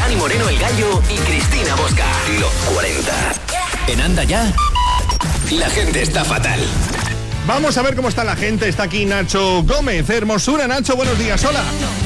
Dani Moreno el Gallo y Cristina Bosca. Los 40. En Anda Ya, la gente está fatal. Vamos a ver cómo está la gente. Está aquí Nacho Gómez. Hermosura, Nacho, buenos días, hola.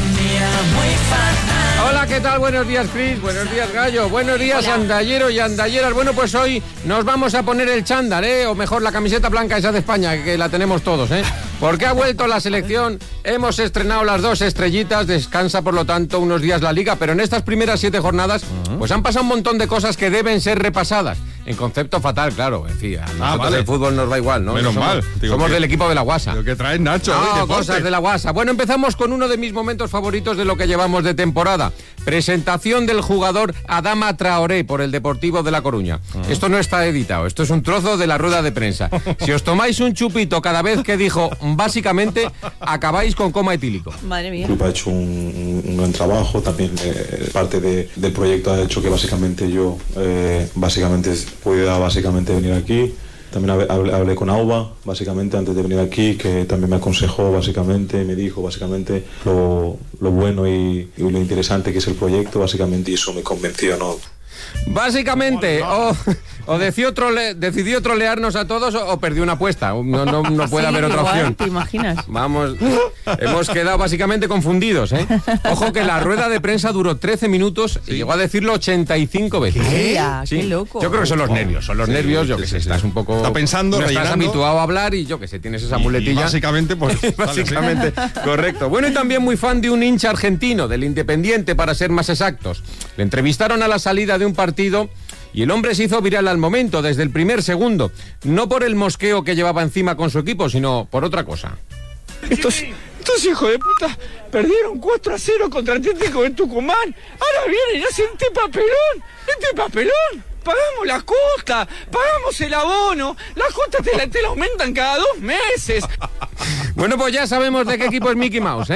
Hola, ¿qué tal? Buenos días, Cris. Buenos días, Gallo. Buenos días, andallero y andalleras. Bueno, pues hoy nos vamos a poner el chándal, o mejor la camiseta blanca esa de España, que la tenemos todos, porque ha vuelto la selección. Hemos estrenado las 2 estrellitas. Descansa, por lo tanto, unos días la Liga, pero en estas primeras 7 jornadas pues han pasado un montón de cosas que deben ser repasadas. En concepto fatal, claro. En fin, a nosotros el fútbol nos va igual, ¿no? Menos mal. Somos del equipo de la Guasa. Lo que traes, Nacho. No, cosas de la Guasa. Bueno, empezamos con uno de mis momentos favoritos de lo que llevamos de temporada. Presentación del jugador Adama Traoré por el Deportivo de La Coruña. Esto no está editado, esto es un trozo de la rueda de prensa. Si os tomáis un chupito cada vez que dijo básicamente, acabáis con coma etílico. Madre mía. El club ha hecho un buen trabajo, también parte del proyecto ha hecho que básicamente yo pueda venir aquí. También hablé con Auba, básicamente, antes de venir aquí, que también me aconsejó, básicamente, me dijo, básicamente, lo bueno y lo interesante que es el proyecto, básicamente, y eso me convenció, ¿no? Básicamente, o decidió trolearnos a todos o perdió una apuesta. No puede haber otra opción. ¿Te imaginas? Vamos, hemos quedado básicamente confundidos, Ojo que la rueda de prensa duró 13 minutos y llegó a decirlo 85 veces. Qué loco. Yo creo que son los nervios, yo que sé, estás un poco... Está pensando, no estás rellenando. habituado a hablar y yo que sé, tienes esa muletilla. Y básicamente, pues... Básicamente, correcto. Bueno, y también muy fan de un hincha argentino, del Independiente, para ser más exactos. Le entrevistaron a la salida de un partido y el hombre se hizo viral al momento, desde el primer segundo. No por el mosqueo que llevaba encima con su equipo, sino por otra cosa. Estos hijos de puta perdieron 4-0 contra Atlético de Tucumán. Ahora vienen y hacen este papelón. Pagamos la cuota, pagamos el abono, la cuota te la aumentan cada 2 meses. Bueno, pues ya sabemos de qué equipo es Mickey Mouse,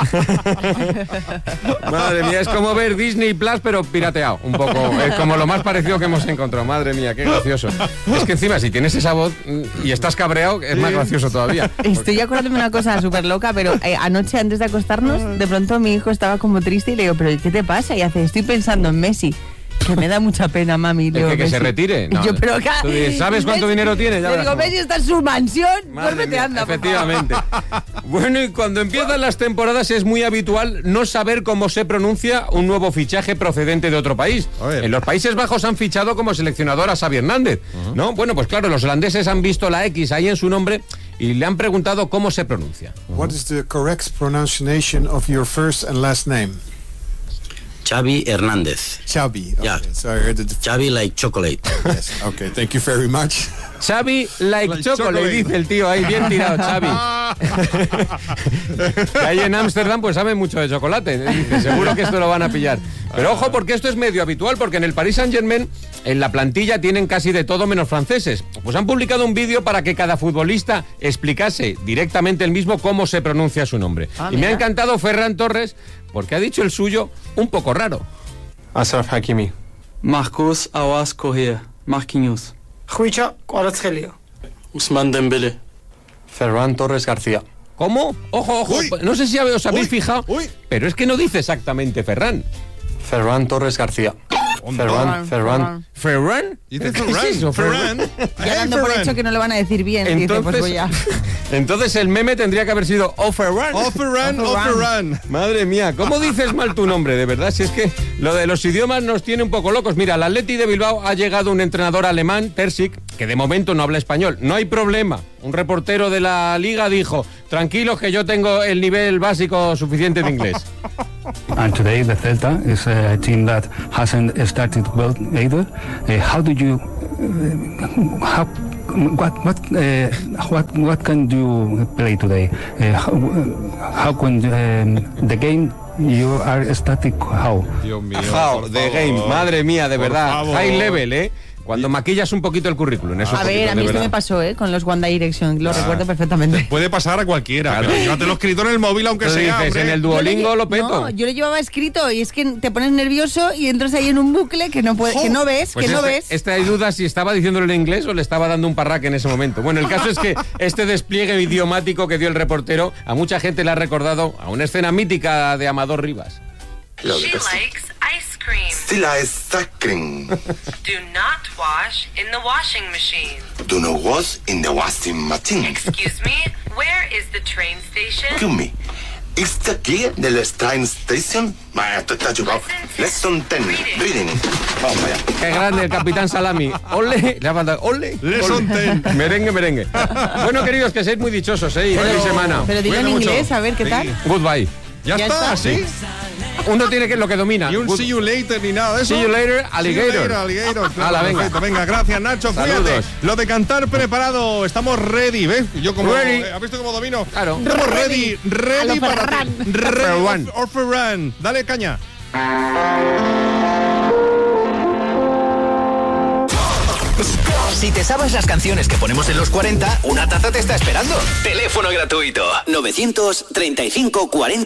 Madre mía, es como ver Disney Plus, pero pirateado, un poco. Es como lo más parecido que hemos encontrado. Madre mía, qué gracioso. Es que encima, si tienes esa voz y estás cabreado, es más gracioso todavía. Estoy acordándome una cosa súper loca, pero anoche, antes de acostarnos, de pronto mi hijo estaba como triste y le digo, ¿pero qué te pasa? Y hace, estoy pensando en Messi. Que me da mucha pena, mami. ¿El que se retire? No. Yo, pero ¿sabes cuánto dinero tiene? Ya le digo, Messi está en su mansión, duérmete, anda. Efectivamente. Bueno, y cuando empiezan las temporadas es muy habitual no saber cómo se pronuncia un nuevo fichaje procedente de otro país. En los Países Bajos han fichado como seleccionador a Xavi Hernández, ¿no? Bueno, pues claro, los holandeses han visto la X ahí en su nombre y le han preguntado cómo se pronuncia. What is the correct pronunciation of your first and last name? Xavi Hernández. Xavi. Okay. Yeah. So I heard Xavi like chocolate. Yes. Okay. Thank you very much. Xavi like chocolate, dice el tío ahí, bien tirado, Xavi. Que ahí en Ámsterdam pues saben mucho de chocolate, dice, seguro que esto lo van a pillar. Pero ojo, porque esto es medio habitual, porque en el Paris Saint-Germain en la plantilla tienen casi de todo menos franceses. Pues han publicado un vídeo para que cada futbolista explicase directamente el mismo cómo se pronuncia su nombre. Y me ha encantado Ferran Torres, porque ha dicho el suyo un poco raro. Achraf Hakimi. Marcos Awas Correa. Marquinhos. Juicha Kvaratskhelia. Ousmane Dembélé. Ferran Torres García. ¿Cómo? Ojo. Uy. No sé si os habéis fijado, Uy. pero es que no dice exactamente Ferran. Ferran Torres García. Ferran. ¿Ferran? Dice ¿Qué Ferran. es eso, Ferran. Ya dando por hecho que no lo van a decir bien. Dice, pues voy a... Entonces el meme tendría que haber sido Ferran. Ferran. Madre mía, ¿cómo dices mal tu nombre? De verdad, si es que lo de los idiomas nos tiene un poco locos. Mira, al Atleti de Bilbao ha llegado un entrenador alemán, Terzic, que de momento no habla español. No hay problema. Un reportero de la Liga dijo, tranquilos que yo tengo el nivel básico suficiente de inglés. And today the Celta is a team that hasn't started well either. How do you what can you play today? How can the game you are static? How? Dios mío. How, the game. Madre mía, de verdad. favor. High level, Cuando maquillas un poquito el currículum. Eso A ver, a mí esto me pasó, con los One Direction, lo recuerdo perfectamente. Puede pasar a cualquiera, Claro. pero llévatelo escrito en el móvil, aunque Pero sea, dices, hombre. en el Duolingo lo peto. No, yo lo llevaba escrito y es que te pones nervioso y entras ahí en un bucle que no puedes, que no ves, Pues que no ves. hay dudas si estaba diciéndolo en inglés o le estaba dando un parraque en ese momento. Bueno, el caso es que este despliegue idiomático que dio el reportero a mucha gente le ha recordado a una escena mítica de Amador Rivas. She likes ice cream. Sila is sacring. Do not wash in the washing machine. Do not wash in the washing machine. Excuse me, where is the train station? Excuse me. Is the key del train station? Lesson 10. Reading. Vamos allá. Qué grande el capitán Salami. Ole, le ha faltado. Ole. Lesson 10. Merengue, merengue. Bueno, queridos, que seáis muy dichosos, ¿eh? Y feliz semana. Pero dilo en inglés, a ver qué tal. Goodbye. Ya está, ¿sí? Uno tiene que lo que domina. Y un see you later ni nada de eso. See you later, alligator. See you later, alligator. Claro, venga. Perfecto. Venga, gracias, Nacho. Saludos. Cuídate. Lo de cantar preparado. Estamos ready, ¿ves? Yo como... Ready. ¿Has visto cómo domino? Claro. Estamos ready. Ready para... Ready or for run. Dale caña. Si te sabes las canciones que ponemos en los 40, una taza te está esperando. Teléfono gratuito 935 40